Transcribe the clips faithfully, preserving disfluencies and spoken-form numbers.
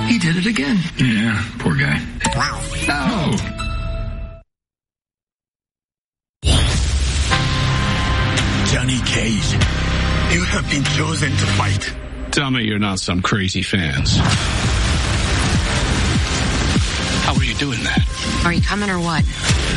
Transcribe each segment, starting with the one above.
He did it again. Yeah, poor guy. Wow. Oh. Johnny Cage, you have been chosen to fight. Tell me you're not some crazy fans. How are you doing that? Are you coming or what?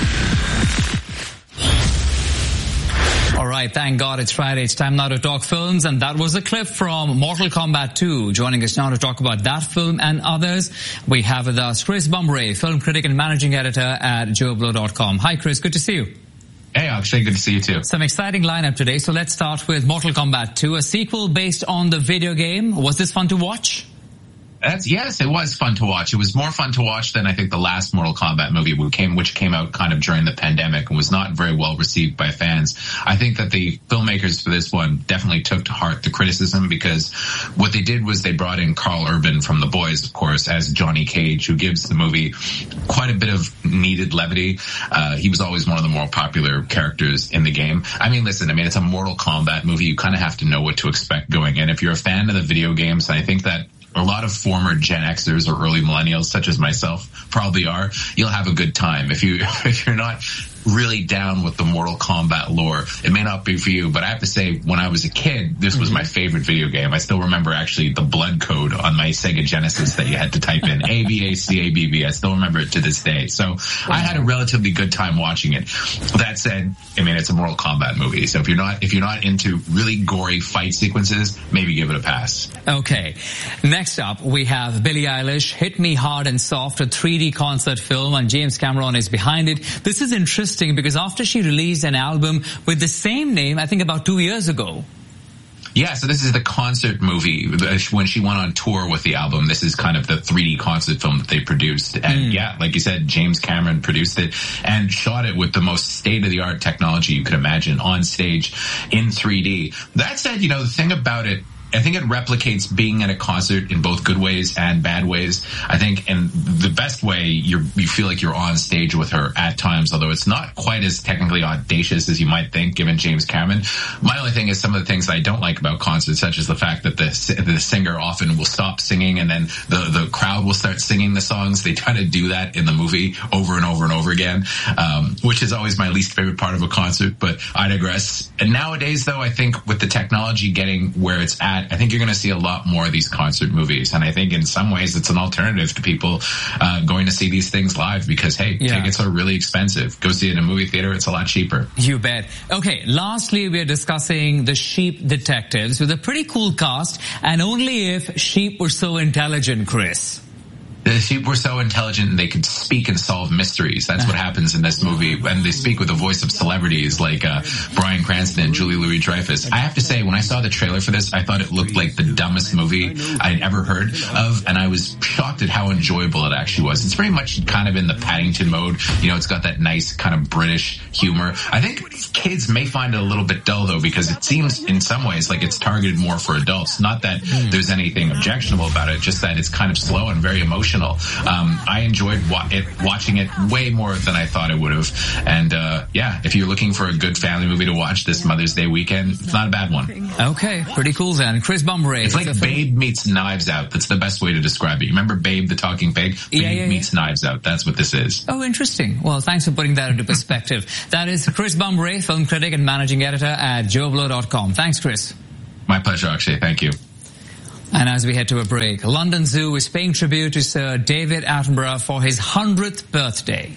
All right, thank God it's Friday. It's time now to talk films, and that was a clip from Mortal Kombat two. Joining us now to talk about that film and others, we have with us Chris Bumray, film critic and managing editor at joe blow dot com. Hi, Chris. Good to see you. Hey, Akshay. Good to see you, too. Some exciting lineup today. So let's start with Mortal Kombat two, a sequel based on the video game. Was this fun to watch? That's, yes, it was fun to watch. It was more fun to watch than I think the last Mortal Kombat movie, which came, which came out kind of during the pandemic and was not very well received by fans. I think that the filmmakers for this one definitely took to heart the criticism, because what they did was they brought in Carl Urban from The Boys, of course, as Johnny Cage, who gives the movie quite a bit of needed levity. Uh, he was always one of the more popular characters in the game. I mean, listen, I mean, it's a Mortal Kombat movie. You kind of have to know what to expect going in. If you're a fan of the video games, I think that a lot of former Gen Xers or early millennials, such as myself, probably are, you'll have a good time. If you, if you're not really down with the Mortal Kombat lore, it may not be for you. But I have to say, when I was a kid, this was mm-hmm. my favorite video game. I still remember actually the blood code on my Sega Genesis that you had to type in A B A C A B B. I still remember it to this day. So I had a relatively good time watching it. That said, I mean, it's a Mortal Kombat movie. So if you're not, if you're not into really gory fight sequences, maybe give it a pass. Okay. Next up, we have Billie Eilish, Hit Me Hard and Soft, a three D concert film, and James Cameron is behind it. This is interesting because after she released an album with the same name, I think about two years ago. Yeah, so this is the concert movie. When she went on tour with the album, this is kind of the three D concert film that they produced. And mm. yeah, like you said, James Cameron produced it and shot it with the most state-of-the-art technology you could imagine on stage in three D. That said, you know, the thing about it, I think it replicates being at a concert in both good ways and bad ways. I think in the best way, you're, you feel like you're on stage with her at times, although it's not quite as technically audacious as you might think, given James Cameron. My only thing is some of the things I don't like about concerts, such as the fact that the the singer often will stop singing and then the, the crowd will start singing the songs. They try to do that in the movie over and over and over again, um, which is always my least favorite part of a concert, but I digress. And nowadays, though, I think with the technology getting where it's at, I think you're going to see a lot more of these concert movies. And I think in some ways it's an alternative to people uh, going to see these things live because, hey, yeah. tickets are really expensive. Go see it in a movie theater. It's a lot cheaper. You bet. Okay, lastly, we're discussing The Sheep Detectives with a pretty cool cast, and only if sheep were so intelligent, Chris. The sheep were so intelligent and they could speak and solve mysteries. That's what happens in this movie. And they speak with the voice of celebrities like uh, Bryan Cranston and Julie Louis-Dreyfus. I have to say, when I saw the trailer for this, I thought it looked like the dumbest movie I'd ever heard of. And I was shocked at how enjoyable it actually was. It's very much kind of in the Paddington mode. You know, it's got that nice kind of British humor. I think kids may find it a little bit dull, though, because it seems in some ways like it's targeted more for adults. Not that there's anything objectionable about it, just that it's kind of slow and very emotional. Um, I enjoyed wa- it, watching it way more than I thought it would have. And, uh, yeah, if you're looking for a good family movie to watch this Mother's Day weekend, it's not a bad one. Okay, pretty cool then. Chris Bumray. It's like Babe meets Knives Out. That's the best way to describe it. You remember Babe, the talking pig? Babe yeah, yeah, meets yeah. Knives Out. That's what this is. Oh, interesting. Well, thanks for putting that into perspective. That is Chris Bumray, film critic and managing editor at joe blow dot com. Thanks, Chris. My pleasure, Akshay. Thank you. And as we head to a break, London Zoo is paying tribute to Sir David Attenborough for his hundredth birthday.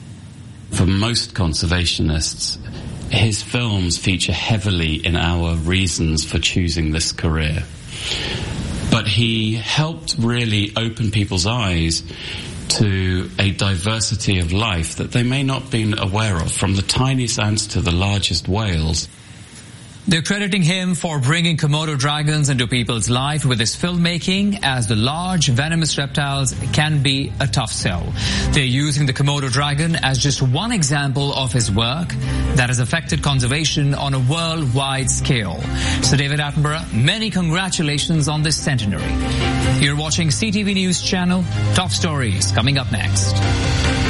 For most conservationists, his films feature heavily in our reasons for choosing this career. But he helped really open people's eyes to a diversity of life that they may not have been aware of, from the tiniest ants to the largest whales. They're crediting him for bringing Komodo dragons into people's life with his filmmaking, as the large venomous reptiles can be a tough sell. They're using the Komodo dragon as just one example of his work that has affected conservation on a worldwide scale. So David Attenborough, many congratulations on this centenary. You're watching C T V News Channel. Top stories coming up next.